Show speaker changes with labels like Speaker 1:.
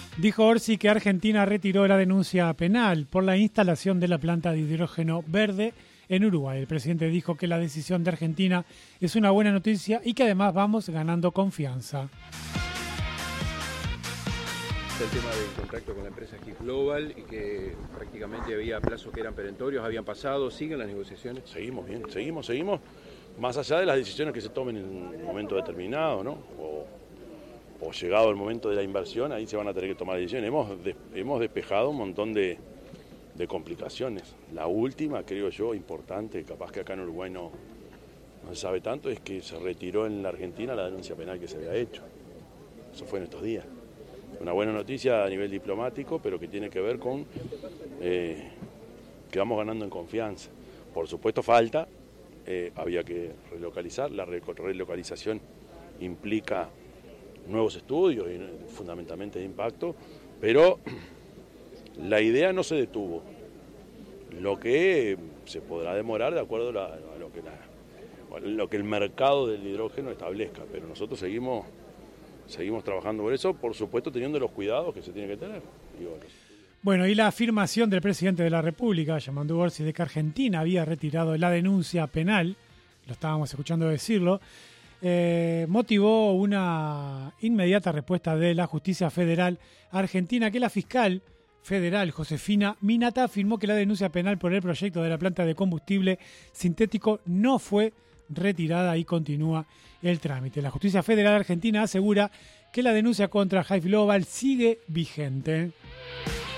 Speaker 1: Dijo Orsi que Argentina retiró la denuncia penal por la instalación de la planta de hidrógeno verde en Uruguay. El presidente dijo que la decisión de Argentina es una buena noticia y que además vamos ganando confianza.
Speaker 2: El tema del contacto con la empresa Gift Global y que prácticamente había plazos que eran perentorios, habían pasado, ¿siguen las negociaciones?
Speaker 3: Seguimos bien, seguimos, más allá de las decisiones que se tomen en un momento determinado, ¿no? O llegado el momento de la inversión, ahí se van a tener que tomar decisiones. Hemos despejado un montón de complicaciones. La última, creo yo, importante, capaz que acá en Uruguay no se sabe tanto, es que se retiró en la Argentina la denuncia penal que se había hecho. Eso fue en estos días. Una buena noticia a nivel diplomático, pero que tiene que ver con que vamos ganando en confianza. Por supuesto falta, había que relocalizar, la relocalización implica nuevos estudios y fundamentalmente de impacto, pero la idea no se detuvo. Lo que se podrá demorar de acuerdo a lo que el mercado del hidrógeno establezca, pero nosotros seguimos trabajando por eso, por supuesto teniendo los cuidados que se tiene que tener.
Speaker 1: Bueno, y la afirmación del presidente de la República, Yamandu Orsi, de que Argentina había retirado la denuncia penal, lo estábamos escuchando decirlo, motivó una inmediata respuesta de la Justicia Federal Argentina, que la fiscal federal Josefina Minata afirmó que la denuncia penal por el proyecto de la planta de combustible sintético no fue retirada y continúa el trámite. La Justicia Federal Argentina asegura que la denuncia contra Gift Global sigue vigente.